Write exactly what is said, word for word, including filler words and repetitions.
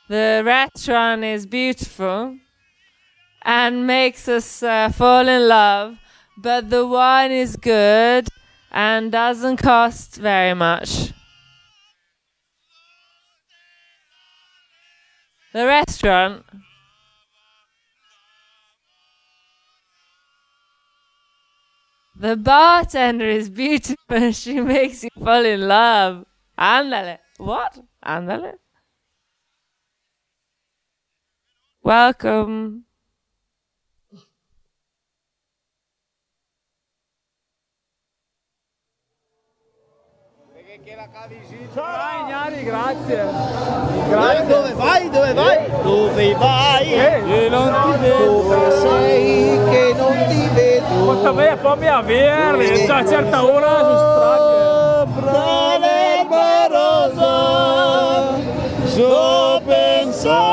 The restaurant is beautiful and makes us uh, fall in love, but the wine is good and doesn't cost very much. The restaurant. The bartender is beautiful and she makes you fall in love. Ándale. What? Ándale. Welcome. Ciao Ignari, grazie. Grazie. Dove vai? Dove vai? Dove vai? Eh, che non ti vedo. Dove sei che non ti vedo? Quanto me poi mi avere, da certa ora su strada. Brava Barbarossa, so pensare.